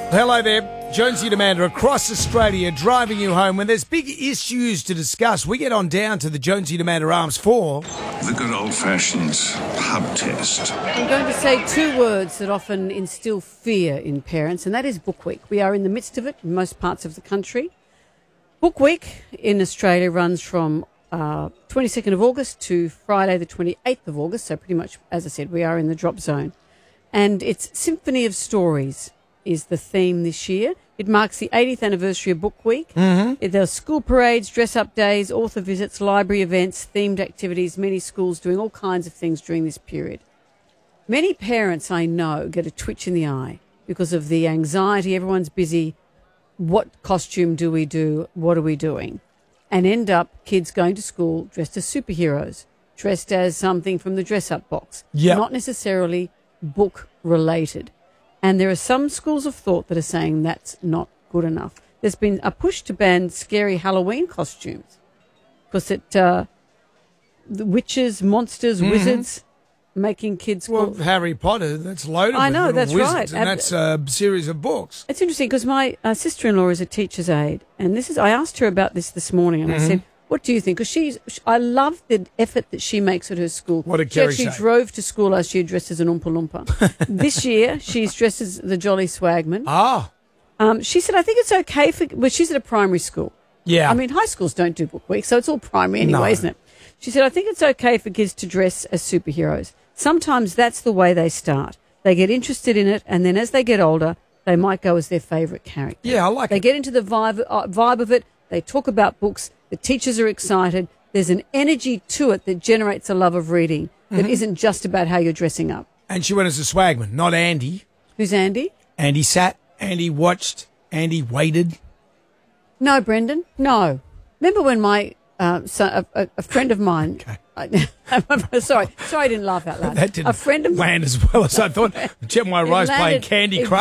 Hello there, Jonesy and Amanda across Australia driving you home. When there's big issues to discuss, we get on down to the Jonesy and Amanda Arms for the good old-fashioned pub test. I'm going to say two words that often instill fear in parents, and that is Book Week. We are in the midst of it in most parts of the country. Book Week in Australia runs from 22nd of August to Friday the 28th of August, so pretty much, as I said, we are in the drop zone. And it's Symphony of Stories is the theme this year. It marks the 80th anniversary of Book Week. Mm-hmm. There are school parades, dress-up days, author visits, library events, themed activities, many schools doing all kinds of things during this period. Many parents I know get a twitch in the eye because of the anxiety. Everyone's busy. What costume do we do? What are we doing? And end up kids going to school dressed as superheroes, dressed as something from the dress-up box, not necessarily book-related. And there are some schools of thought that are saying that's not good enough. There's been a push to ban scary Halloween costumes because the witches, monsters, wizards, making kids... Well, Harry Potter, that's loaded I know, with that's wizards, right. And that's a series of books. It's interesting because my sister-in-law is a teacher's aide, and I asked her about this morning, and I said, what do you think? Because I love the effort that she makes at her school. What did Kerry say? She say? drove to school last year dressed as an Oompa Loompa. This year, she's dressed as the Jolly Swagman. Ah. She said, I think it's okay well, she's at a primary school. Yeah. I mean, high schools don't do Book Week, so it's all primary anyway, isn't it? She said, I think it's okay for kids to dress as superheroes. Sometimes that's the way they start. They get interested in it, and then as they get older, they might go as their favourite character. Yeah, I like it. They get into the vibe of it. They talk about books. The teachers are excited. There's an energy to it that generates a love of reading that isn't just about how you're dressing up. And she went as a swagman, not Andy. Who's Andy? Andy sat, Andy watched, Andy waited. No, Brendan, no. Remember when my son, a friend of mine... Okay. Sorry, I didn't laugh out loud. That didn't a friend of land as well as I thought. My Rice playing Candy Crush.